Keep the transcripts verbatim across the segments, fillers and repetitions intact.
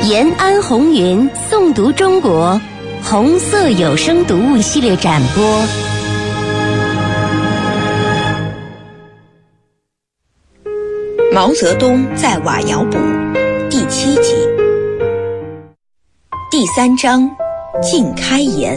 延安红云诵读中国红色有声读物系列展播。 毛泽东在瓦窑堡第七集，第三章，禁开言。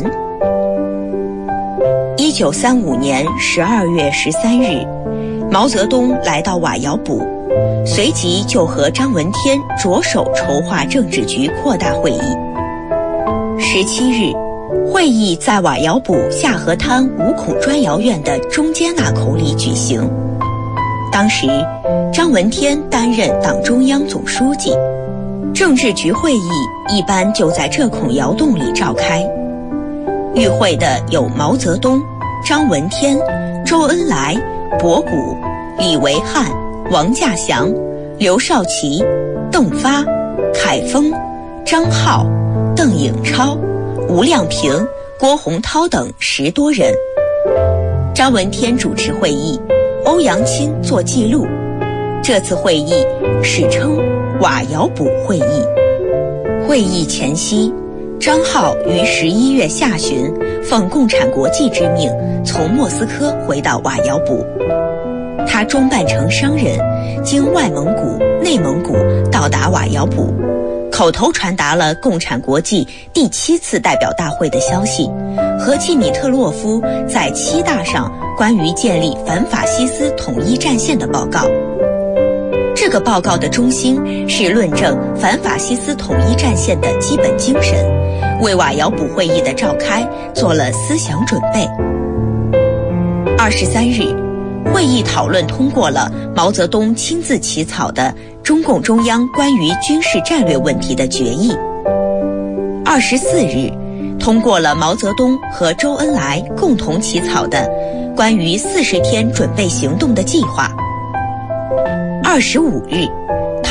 一九三五年十二月十三日，毛泽东来到瓦窑堡，随即就和张闻天着手筹划政治局扩大会议。十七日，会议在瓦窑堡下河滩五孔砖窑院的中间那口里举行。当时，张闻天担任党中央总书记，政治局会议一般就在这孔窑洞里召开。与会的有毛泽东、张闻天、周恩来、博古、李维汉、王稼祥、刘少奇、邓发、凯丰、张浩、邓颖超、吴亮平、郭洪涛等十多人。张闻天主持会议，欧阳钦做记录。这次会议史称瓦窑堡会议。会议前夕，张浩于十一月下旬奉共产国际之命，从莫斯科回到瓦窑堡。他装扮成商人，经外蒙古、内蒙古到达瓦窑堡，口头传达了共产国际第七次代表大会的消息和季米特洛夫在七大上关于建立反法西斯统一战线的报告。这个报告的中心是论证反法西斯统一战线的基本精神，为瓦窑堡会议的召开做了思想准备。二十三日，会议讨论通过了毛泽东亲自起草的中共中央关于军事战略问题的决议。二十四日，通过了毛泽东和周恩来共同起草的关于四十天准备行动的计划。二十五日，